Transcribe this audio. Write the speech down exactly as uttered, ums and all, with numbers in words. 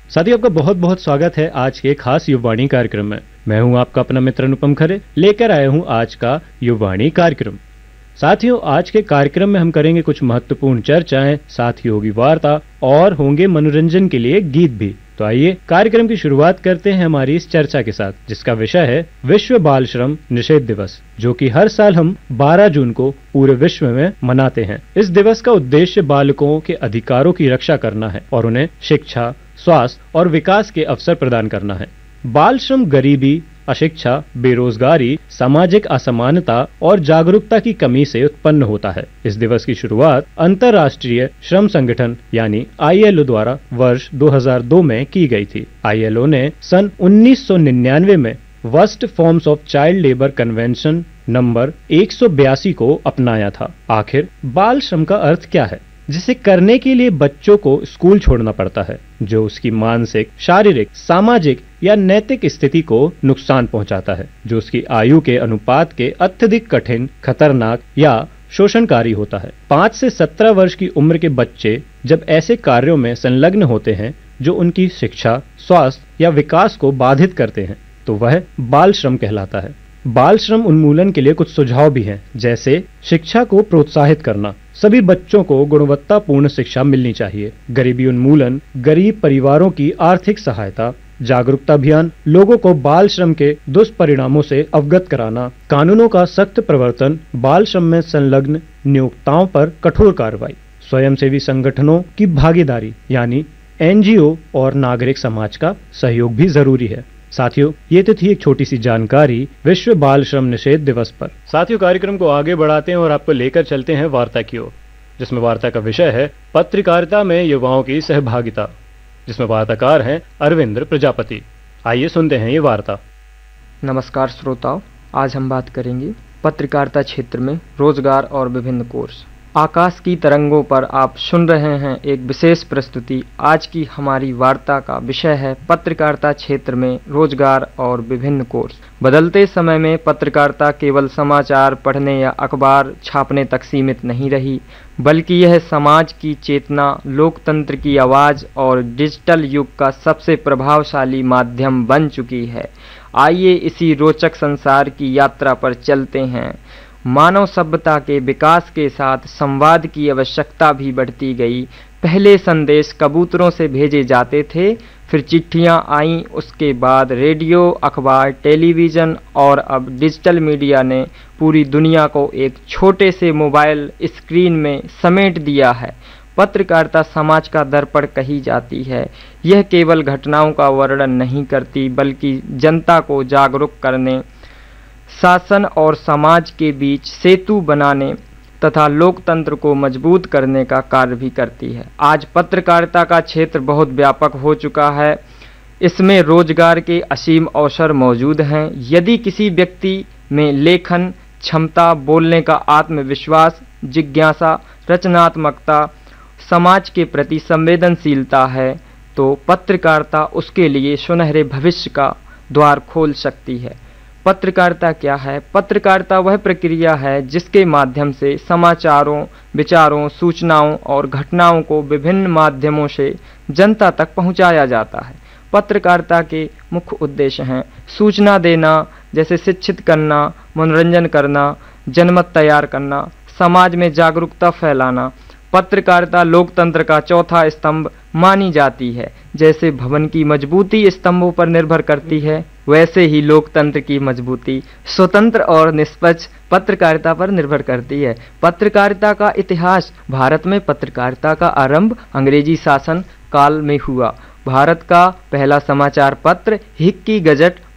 साथियों, आपका बहुत बहुत स्वागत है आज के खास युववाणी कार्यक्रम में। मैं हूं आपका अपना मित्र अनुपम खरे, लेकर आया हूं आज का युववाणी कार्यक्रम। साथियों, आज के कार्यक्रम में हम करेंगे कुछ महत्वपूर्ण चर्चाएं, साथ ही होगी वार्ता और होंगे मनोरंजन के लिए गीत भी। तो आइए कार्यक्रम की शुरुआत करते हैं हमारी इस चर्चा के साथ, जिसका विषय है विश्व बाल श्रम निषेध दिवस, जो कि हर साल हम बारह जून को पूरे विश्व में मनाते हैं। इस दिवस का उद्देश्य बालकों के अधिकारों की रक्षा करना है और उन्हें शिक्षा, स्वास्थ्य और विकास के अवसर प्रदान करना है। बाल श्रम गरीबी, अशिक्षा, बेरोजगारी, सामाजिक असमानता और जागरूकता की कमी से उत्पन्न होता है। इस दिवस की शुरुआत अंतर्राष्ट्रीय श्रम संगठन यानी आई एल ओ द्वारा वर्ष दो हज़ार दो में की गई थी। आई एल ओ ने सन उन्नीस सौ निन्यानवे में worst forms of child labour convention number एक सौ बयासी को अपनाया था। आखिर बाल श्रम का अर्थ क्या है, जिसे करने के लिए बच्चों को स्कूल छोड़ना पड़ता है, जो उसकी मानसिक, शारीरिक, सामाजिक या नैतिक स्थिति को नुकसान पहुंचाता है, जो उसकी आयु के अनुपात के अत्यधिक कठिन, खतरनाक या शोषणकारी होता है। पाँच से सत्रह वर्ष की उम्र के बच्चे जब ऐसे कार्यों में संलग्न होते हैं जो उनकी शिक्षा, स्वास्थ्य या विकास को बाधित करते हैं, तो वह बाल श्रम कहलाता है। बाल श्रम उन्मूलन के लिए कुछ सुझाव भी हैं, जैसे शिक्षा को प्रोत्साहित करना, सभी बच्चों को गुणवत्तापूर्ण शिक्षा मिलनी चाहिए। गरीबी उन्मूलन, गरीब परिवारों की आर्थिक सहायता, जागरूकता अभियान, लोगों को बाल श्रम के दुष्परिणामों से अवगत कराना, कानूनों का सख्त प्रवर्तन, बाल श्रम में संलग्न नियोक्ताओं पर कठोर कार्रवाई, स्वयंसेवी संगठनों की भागीदारी यानी एन जी ओ और नागरिक समाज का सहयोग भी जरूरी है। साथियों, ये तो थी एक छोटी सी जानकारी विश्व बाल श्रम निषेध दिवस पर। साथियों, कार्यक्रम को आगे बढ़ाते हैं और आपको लेकर चलते हैं वार्ता की ओर, जिसमें वार्ता का विषय है पत्रकारिता में युवाओं की सहभागिता, जिसमें वार्ताकार हैं अरविंद प्रजापति। आइए सुनते हैं ये वार्ता। नमस्कार श्रोताओं, आज हम बात करेंगे पत्रकारिता क्षेत्र में रोजगार और विभिन्न कोर्स। आकाश की तरंगों पर आप सुन रहे हैं एक विशेष प्रस्तुति। आज की हमारी वार्ता का विषय है पत्रकारिता क्षेत्र में रोजगार और विभिन्न कोर्स। बदलते समय में पत्रकारिता केवल समाचार पढ़ने या अखबार छापने तक सीमित नहीं रही, बल्कि यह समाज की चेतना, लोकतंत्र की आवाज़ और डिजिटल युग का सबसे प्रभावशाली माध्यम बन चुकी है। आइए इसी रोचक संसार की यात्रा पर चलते हैं। मानव सभ्यता के विकास के साथ संवाद की आवश्यकता भी बढ़ती गई। पहले संदेश कबूतरों से भेजे जाते थे, फिर चिट्ठियां आईं, उसके बाद रेडियो, अखबार, टेलीविज़न और अब डिजिटल मीडिया ने पूरी दुनिया को एक छोटे से मोबाइल स्क्रीन में समेट दिया है। पत्रकारिता समाज का दर्पण कही जाती है। यह केवल घटनाओं का वर्णन नहीं करती, बल्कि जनता को जागरूक करने, शासन और समाज के बीच सेतु बनाने तथा लोकतंत्र को मजबूत करने का कार्य भी करती है। आज पत्रकारिता का क्षेत्र बहुत व्यापक हो चुका है। इसमें रोजगार के असीम अवसर मौजूद हैं। यदि किसी व्यक्ति में लेखन क्षमता, बोलने का आत्मविश्वास, जिज्ञासा, रचनात्मकता, समाज के प्रति संवेदनशीलता है, तो पत्रकारिता उसके लिए सुनहरे भविष्य का द्वार खोल सकती है। पत्रकारिता क्या है? पत्रकारिता वह प्रक्रिया है जिसके माध्यम से समाचारों, विचारों, सूचनाओं और घटनाओं को विभिन्न माध्यमों से जनता तक पहुंचाया जाता है। पत्रकारिता के मुख्य उद्देश्य हैं सूचना देना, जैसे शिक्षित करना, मनोरंजन करना, जनमत तैयार करना, समाज में जागरूकता फैलाना। पत्रकारिता लोकतंत्र का चौथा स्तंभ मानी जाती है। जैसे भवन की मजबूती स्तंभों पर निर्भर करती है, वैसे ही लोकतंत्र की मजबूती स्वतंत्र और निष्पक्ष पत्रकारिता पर निर्भर करती है। पत्रकारिता का इतिहास। भारत में पत्रकारिता का आरंभ अंग्रेजी शासन काल में हुआ। भारत का पहला समाचार पत्र हिक्की गजट